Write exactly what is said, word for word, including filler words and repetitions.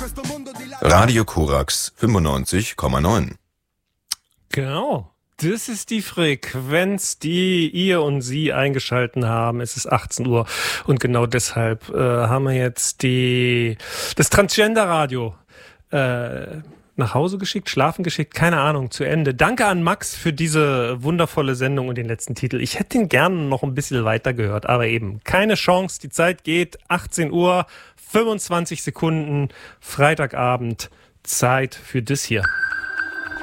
Radio Korax fünfundneunzig Komma neun. Genau. Das ist die Frequenz, die ihr und Sie eingeschalten haben. Es ist achtzehn Uhr und genau deshalb äh, haben wir jetzt die das Transgender-Radio äh, nach Hause geschickt, schlafen geschickt, keine Ahnung, zu Ende. Danke an Max für diese wundervolle Sendung und den letzten Titel. Ich hätte ihn gerne noch ein bisschen weiter gehört, aber eben keine Chance. Die Zeit geht, achtzehn Uhr, fünfundzwanzig Sekunden, Freitagabend, Zeit für das hier.